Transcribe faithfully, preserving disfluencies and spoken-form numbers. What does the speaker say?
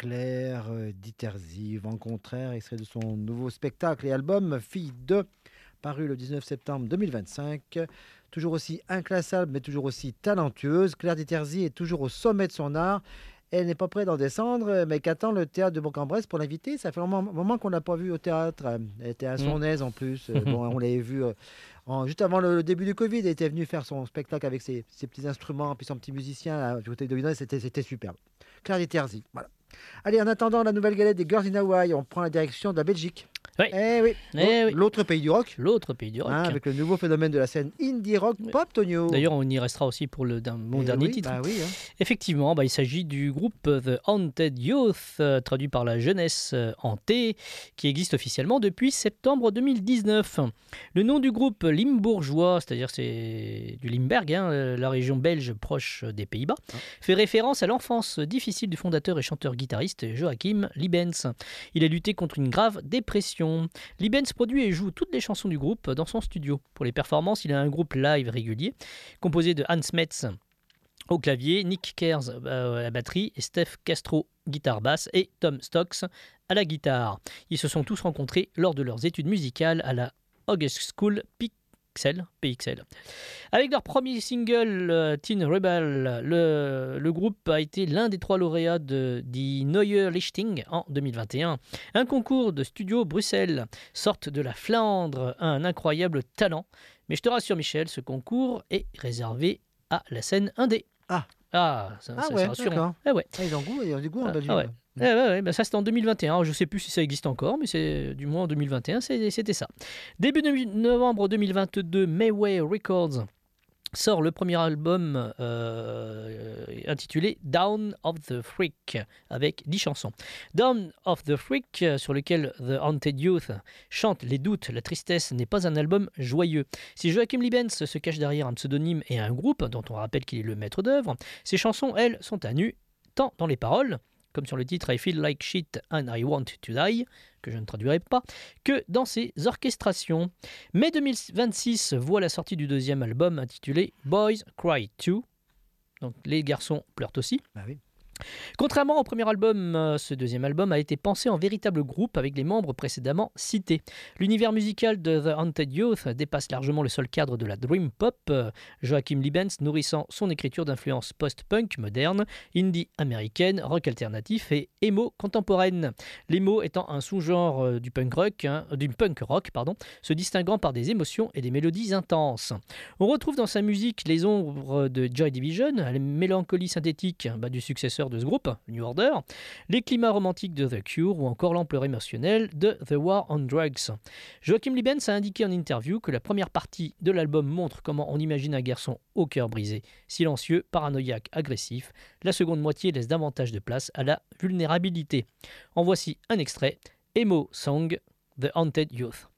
Claire euh, Diterzi, Vent contraire, extrait de son nouveau spectacle et album Fille de, paru le dix-neuf septembre deux mille vingt-cinq. Toujours aussi inclassable, mais toujours aussi talentueuse, Claire Diterzi est toujours au sommet de son art. Elle n'est pas prête d'en descendre, mais qu'attend le théâtre de Bourg-en-Bresse pour l'inviter? Ça fait un moment, moment qu'on ne l'a pas vue au théâtre. Elle était à son aise en plus. Euh, Bon, on l'avait vue euh, en- juste avant le, le début du Covid. Elle était venue faire son spectacle avec ses, ses petits instruments, puis son petit musicien là, du côté de Lyon. C'était c'était superbe. Claire Diterzi, voilà. Allez, en attendant la nouvelle galette des Girls in Hawaii, on prend la direction de la Belgique. Oui. Eh oui, Eh oui. l'autre pays du rock. L'autre pays du rock. Hein, avec le nouveau phénomène de la scène indie rock Oui. pop, Tonio. D'ailleurs, on y restera aussi pour le, mon Eh dernier oui, titre. bah oui, hein. Effectivement, bah, il s'agit du groupe The Haunted Youth, euh, traduit par la jeunesse euh, hantée, qui existe officiellement depuis septembre deux mille dix-neuf. Le nom du groupe limbourgeois, c'est-à-dire c'est du Limberg, hein, euh, la région belge proche des Pays-Bas, Ah. fait référence à l'enfance difficile du fondateur et chanteur-guitariste Joachim Liebens. Il a lutté contre une grave dépression. Liebens produit et joue toutes les chansons du groupe dans son studio. Pour les performances, il a un groupe live régulier, composé de Hans Metz au clavier, Nick Kers euh, à la batterie, et Steph Castro guitare basse et Tom Stocks à la guitare. Ils se sont tous rencontrés lors de leurs études musicales à la August School Pixel, P X L. Avec leur premier single euh, Teen Rebel, le, le groupe a été l'un des trois lauréats de Die Neue Lichting en deux mille vingt et un. Un concours de studio Bruxelles, sorte de la Flandre, un incroyable talent. Mais je te rassure Michel, ce concours est réservé à la scène indé. Ah. Ah, ça, Ah ça, ouais, c'est rassurant. d'accord. Ah ouais. Ah, ils ont goût, ils ont du goût en Ah, Belgique. ah ouais. Eh ouais, ouais, bah ça c'était en deux mille vingt et un, je ne sais plus si ça existe encore, mais c'est du moins en deux mille vingt et un, c'est- c'était ça. Début de novembre deux mille vingt-deux, Mayway Records sort le premier album euh, intitulé Down of the Freak, avec dix chansons. Down of the Freak, sur lequel The Haunted Youth chante les doutes, la tristesse, n'est pas un album joyeux. Si Joachim Liebens se cache derrière un pseudonyme et un groupe, dont on rappelle qu'il est le maître d'œuvre, ses chansons, elles, sont à nu, tant dans les paroles, comme sur le titre I Feel Like Shit and I Want to Die, que je ne traduirai pas, que dans ses orchestrations. Mai deux mille vingt-six voit la sortie du deuxième album intitulé Boys Cry Too, donc les garçons pleurent aussi. Bah oui. Contrairement au premier album, euh, ce deuxième album a été pensé en véritable groupe avec les membres précédemment cités. L'univers musical de The Haunted Youth dépasse largement le seul cadre de la dream pop, euh, Joachim Liebens nourrissant son écriture d'influence post-punk moderne, indie américaine, rock alternatif et emo contemporaine. L'emo étant un sous-genre euh, du punk rock, hein, du punk rock, pardon, se distinguant par des émotions et des mélodies intenses. On retrouve dans sa musique les ombres de Joy Division, la mélancolie synthétique bah, du successeur de ce groupe, New Order, les climats romantiques de The Cure ou encore l'ampleur émotionnelle de The War on Drugs. Joachim Liebens a indiqué en interview que la première partie de l'album montre comment on imagine un garçon au cœur brisé, silencieux, paranoïaque, agressif. La seconde moitié laisse davantage de place à la vulnérabilité. En voici un extrait, Emo Song, The Haunted Youth.